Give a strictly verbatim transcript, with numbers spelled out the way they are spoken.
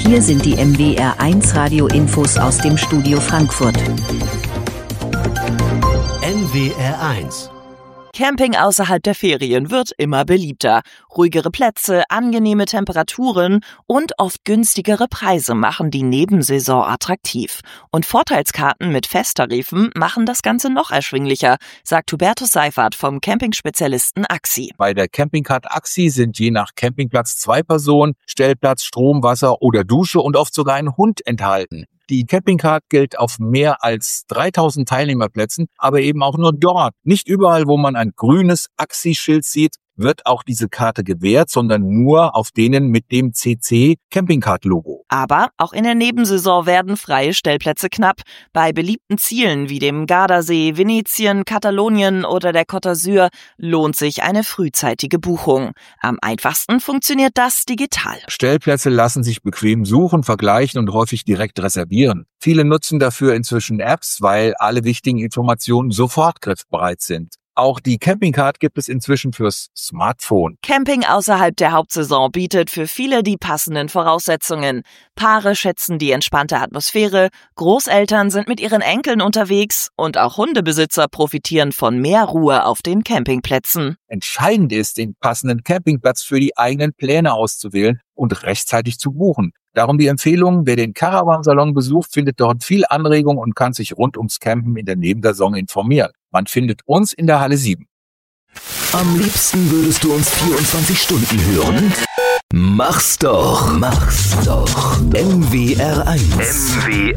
hier sind die M W R eins Radio-Infos aus dem Studio Frankfurt. M W R eins. Camping außerhalb der Ferien wird immer beliebter. Ruhigere Plätze, angenehme Temperaturen und oft günstigere Preise machen die Nebensaison attraktiv. Und Vorteilskarten mit Festtarifen machen das Ganze noch erschwinglicher, sagt Hubertus Seifert vom Campingspezialisten Axi. Bei der Campingcard Axi sind je nach Campingplatz zwei Personen, Stellplatz, Strom, Wasser oder Dusche und oft sogar ein Hund enthalten. Die Campingcard gilt auf mehr als dreitausend Teilnehmerplätzen, aber eben auch nur dort. Nicht überall, wo man ein grünes Axi-Schild sieht, wird auch diese Karte gewährt, sondern nur auf denen mit dem C C Campingcard-Logo. Aber auch in der Nebensaison werden freie Stellplätze knapp. Bei beliebten Zielen wie dem Gardasee, Venetien, Katalonien oder der Côte d'Azur lohnt sich eine frühzeitige Buchung. Am einfachsten funktioniert das digital. Stellplätze lassen sich bequem suchen, vergleichen und häufig direkt reservieren. Viele nutzen dafür inzwischen Apps, weil alle wichtigen Informationen sofort griffbereit sind. Auch die Campingcard gibt es inzwischen fürs Smartphone. Camping außerhalb der Hauptsaison bietet für viele die passenden Voraussetzungen. Paare schätzen die entspannte Atmosphäre, Großeltern sind mit ihren Enkeln unterwegs und auch Hundebesitzer profitieren von mehr Ruhe auf den Campingplätzen. Entscheidend ist, den passenden Campingplatz für die eigenen Pläne auszuwählen und rechtzeitig zu buchen. Darum die Empfehlung, wer den Caravan-Salon besucht, findet dort viel Anregung und kann sich rund ums Campen in der Nebensaison informieren. Man findet uns in der Halle sieben. Am liebsten würdest du uns vierundzwanzig Stunden hören? Mach's doch, mach's doch. M W R eins. M W